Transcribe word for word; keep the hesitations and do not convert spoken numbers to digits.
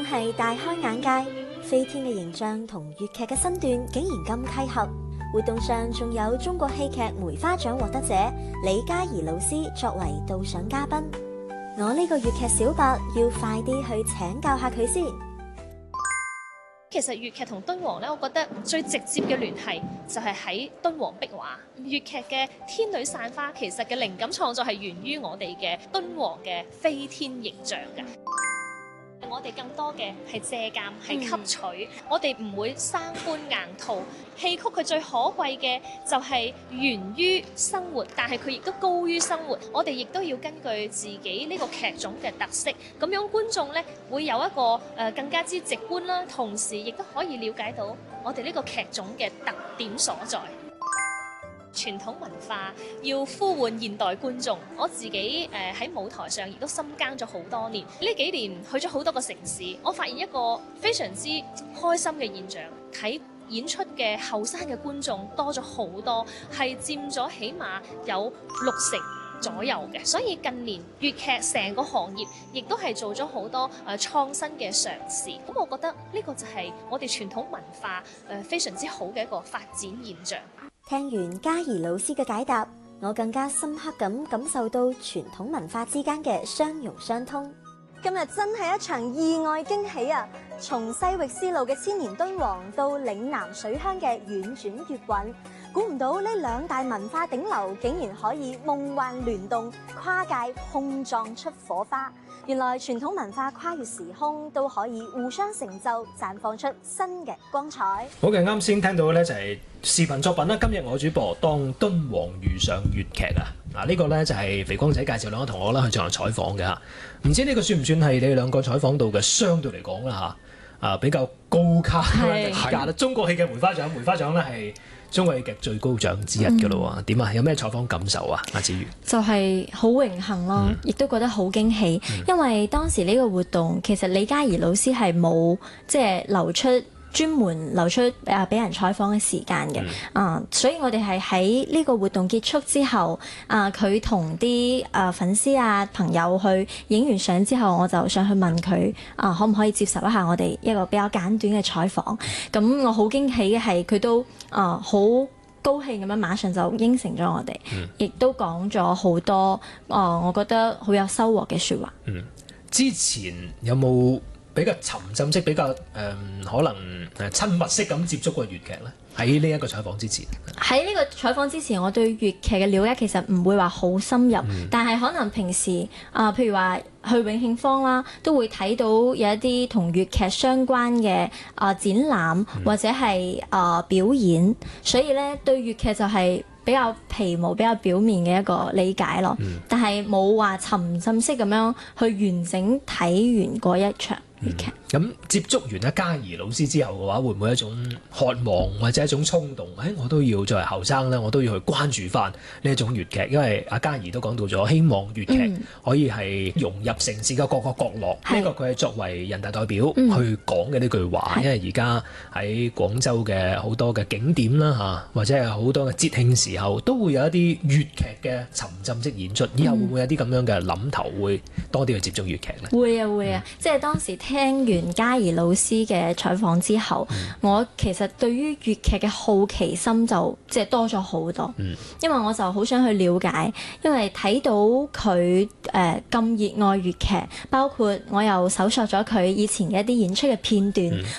係大開眼界，飛天嘅形象同粵劇嘅身段竟然咁契合。活動上仲有中國戲劇梅花獎獲得者李嘉怡老師作為導賞嘉賓。我呢個粵劇小白要快啲去請教下佢先。 其實粵劇同敦煌咧，我覺得最直接嘅聯繫就係喺敦煌壁畫。粵劇嘅天女散花其實嘅靈感創作係源於我哋嘅敦煌嘅飛天形象嘅。我哋更多嘅係借鑑，係吸取，嗯、我哋唔會生搬硬套。戲曲佢最可貴嘅就係源於生活，但係佢亦都高於生活。我哋亦都要根據自己呢個劇種嘅特色，咁樣觀眾呢會有一個誒、呃、更加之直觀啦，同時亦都可以了解到我哋呢個劇種嘅特點所在。傳統文化要呼喚現代觀眾，我自己誒喺、呃、舞台上亦都深耕咗好多年。呢幾年去咗好多個城市，我發現一個非常之開心嘅現象，睇演出嘅後生嘅觀眾多咗好多，係佔咗起碼有六成左右嘅。所以近年粵劇成個行業亦都係做咗好多誒創新嘅嘗試。咁我覺得呢個就係我哋傳統文化誒、呃、非常之好嘅一個發展現象。 聽完嘉怡老師嘅解答，我更加深刻咁感受到傳統文化之間嘅相容相通。今日真係一場意外驚喜啊！從西域絲路嘅千年敦煌到嶺南水鄉嘅婉轉粵韻，估唔到呢兩大文化頂流竟然可以夢幻聯動，跨界碰撞出火花。原來傳統文化跨越時空都可以互相成就，綻放出新嘅光彩。 好嘅，啱先聽到嘅咧就係視頻作品啦。今日我主播當敦煌遇上粵劇啊！嗱，呢個咧就係肥光仔介紹兩個同學啦去進行採訪嘅嚇。唔知呢個算唔算係你哋兩個採訪到嘅相對嚟講啦嚇？啊，比較高卡嘅評價啦。中國戲劇梅花獎，梅花獎咧係中國戲劇最高獎之一嘅咯喎。點啊、嗯？有咩採訪感受啊？阿子瑜就係好榮幸咯，嗯、亦都覺得好驚喜，嗯、因為當時呢個活動其實李嘉怡老師係冇即係流出。專門留出誒俾人採訪嘅時間嘅，啊、嗯，所以我哋係喺呢個活動結束之後，啊，佢同啲誒粉絲啊朋友去影完相之後，我就上去問佢啊，可唔可以接受一下我哋一個比較簡短嘅採訪？咁、嗯、我好驚喜嘅係佢都啊好高興咁樣，馬上就應承咗我哋，亦、嗯、都講咗好多啊，我覺得好有收穫嘅説話。 嗯，之前有冇比較沉浸式、比較誒、呃、可能誒親密式咁接觸過粵劇咧？喺呢一個採訪之前， 喺呢個採訪之前，我對粵劇嘅了解其實唔會話好深入，嗯、但係可能平時啊、呃，譬如話去永慶坊啦，都會睇到有一啲同粵劇相關嘅啊、呃、展覽或者係啊、呃、表演，所以咧對粵劇就係比較皮毛、比較表面嘅一個理解咯。嗯、但係冇話沉浸式咁樣去完整睇完嗰一場粵劇。 咁、嗯、接觸完阿嘉怡老師之後嘅話，會唔會一種渴望或者一種衝動？誒、哎，我都要作為後生咧，我都要去關注翻呢一種粵劇，因為阿嘉怡都講到咗，希望粵劇可以係融入城市嘅各個角落。呢、嗯、個佢係作為人大代表去講嘅呢句話，嗯、因為而家喺廣州嘅好多嘅景點啦嚇，或者係好多嘅節慶時候，都會有一啲粵劇嘅沉浸式演出。以後會唔會有啲咁樣嘅諗頭，會多啲去接觸粵劇咧？ 會啊會啊，嗯、即係當時聽完嘉怡老師嘅採訪之後，嗯、我其實對於粵劇嘅好奇心就即係多咗好多，嗯、因為我就好想去了解，因為睇到佢誒咁熱愛粵劇，包括我又搜索咗佢以前嘅一啲演出嘅片段，嗯、